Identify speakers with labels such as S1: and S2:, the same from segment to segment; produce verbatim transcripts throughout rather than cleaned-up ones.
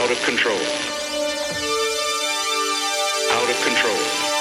S1: Out of control. Out of control.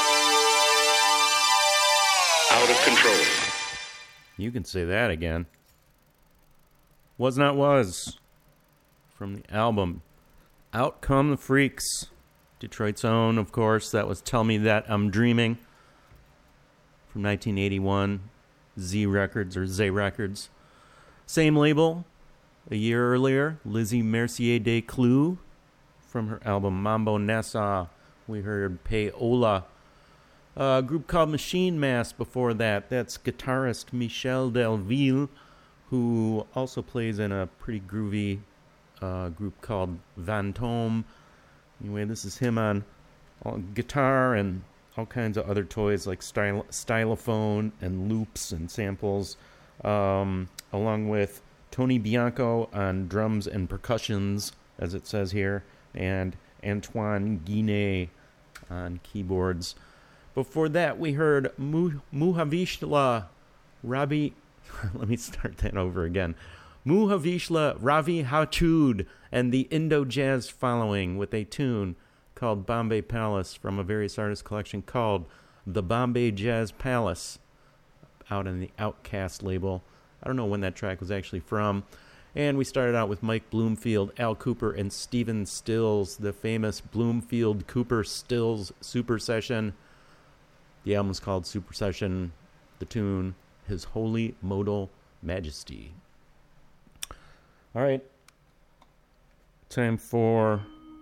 S1: Out of control.
S2: You can say that again. Was Not Was, from the album Out Come the Freaks. Detroit's own, of course. That was Tell Me That I'm Dreaming from nineteen eighty-one. Z Records, or Z Records. Same label. A year earlier, Lizzie Mercier des Clous from her album Mambo Nassau. We heard Payola. A group called Machine Mass before that. That's guitarist Michel Delville, who also plays in a pretty groovy uh, group called Vantome. Anyway, this is him on all, guitar and all kinds of other toys like styl- stylophone and loops and samples, um, along with Tony Bianco on drums and percussions, as it says here, and Antoine Guinet on keyboards. Before that, we heard Mu- Muhavishla Ravi... Let me start that over again. Muhavishla Ravi Hachud and the Indo-Jazz Following with a tune called Bombay Palace from a various artist collection called The Bombay Jazz Palace, out on the Outcast label. I don't know when that track was actually from. And we started out with Mike Bloomfield, Al Cooper, and Stephen Stills, the famous Bloomfield-Cooper-Stills Super Session. The album is called Super Session. The tune, His Holy Modal Majesty. All right. Time for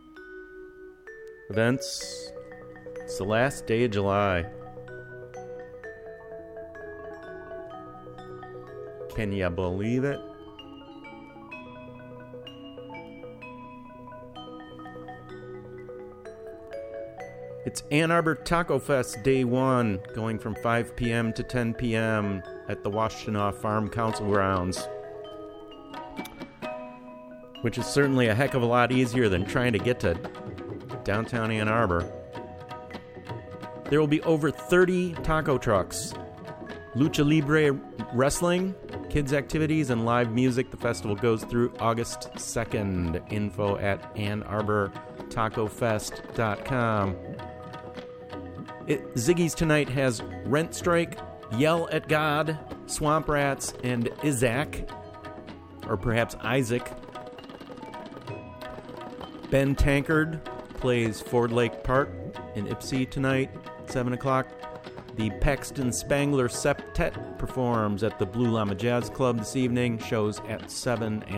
S2: events. It's the last day of July. Can ya believe it? It's Ann Arbor Taco Fest Day one, going from five p.m. to ten p.m. at the Washtenaw Farm Council grounds, which is certainly a heck of a lot easier than trying to get to downtown Ann Arbor. There will be over thirty taco trucks, lucha libre wrestling, kids' activities, and live music. The festival goes through August second. Info at ann arbor taco fest dot com. It, Ziggy's Tonight has Rent Strike, Yell at God, Swamp Rats, and Isaac, or perhaps Isaac. Ben Tankard plays Ford Lake Park in Ypsi tonight, seven o'clock. The Paxton Spangler Septet performs at the Blue Llama Jazz Club this evening. Shows at seven